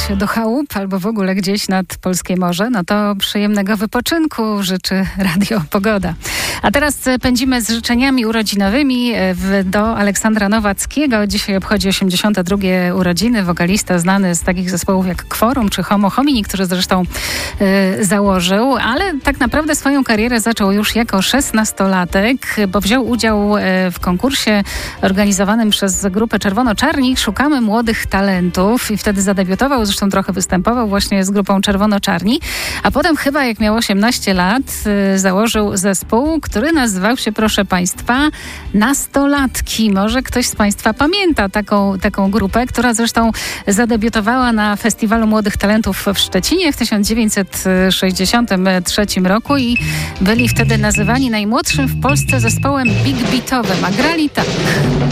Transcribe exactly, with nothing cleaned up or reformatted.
się do chałup albo w ogóle gdzieś nad polskie morze, no to przyjemnego wypoczynku życzy Radio Pogoda. A teraz pędzimy z życzeniami urodzinowymi w, do Aleksandra Nowackiego. Dzisiaj obchodzi osiemdziesiąte drugie urodziny. Wokalista znany z takich zespołów jak Quorum czy Homo Homini, który zresztą y, założył, ale tak naprawdę swoją karierę zaczął już jako szesnastolatek, bo wziął udział y, w konkursie organizowanym przez grupę Czerwono-Czarni. Szukamy młodych talentów i wtedy zadebiutował, zresztą trochę występował właśnie z grupą Czerwono-Czarni, a potem chyba jak miał osiemnaście lat y, założył zespół, który nazywał się, proszę Państwa, Nastolatki. Może ktoś z Państwa pamięta taką, taką grupę, która zresztą zadebiutowała na Festiwalu Młodych Talentów w Szczecinie w tysiąc dziewięćset sześćdziesiątym trzecim roku i byli wtedy nazywani najmłodszym w Polsce zespołem big beatowym, a grali tak.